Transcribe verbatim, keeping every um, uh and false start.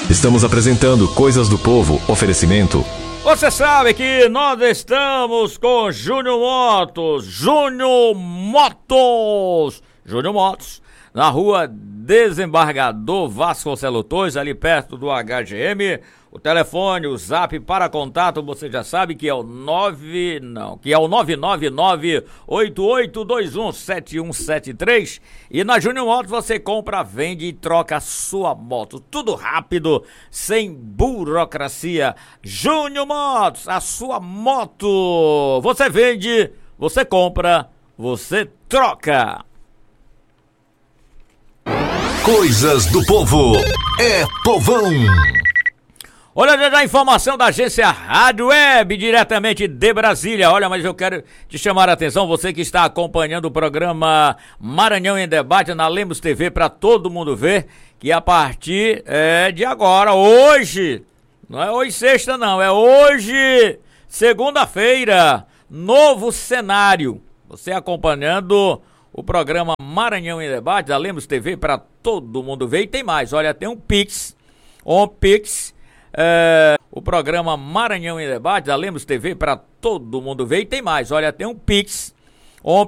Estamos apresentando Coisas do Povo. Oferecimento. Você sabe que nós estamos com Júnior Motos. Júnior Motos. Júnior Motos. Na rua Desembargador Vasconcelos Torres, ali perto do H G M. O telefone, o zap para contato, você já sabe que é o nove, não, que é o nove nove nove, oito oito dois um, sete um sete três. E na Júnior Motos você compra, vende e troca a sua moto. Tudo rápido, sem burocracia. Júnior Motos, a sua moto. Você vende, você compra, você troca. Coisas do Povo. É povão. Olha, já a informação da agência Rádio Web, diretamente de Brasília. Olha, mas eu quero te chamar a atenção, você que está acompanhando o programa Maranhão em Debate na Lemos T V, para todo mundo ver, que a partir é, de agora, hoje, não é hoje sexta não, é hoje, segunda-feira, novo cenário. Você acompanhando o programa Maranhão em Debate da Lemos T V, para todo mundo ver. E tem mais, olha, tem um Pix, um Pix, É, o programa Maranhão em Debate da Lemos T V para todo mundo ver. E tem mais, olha, tem um Pix, um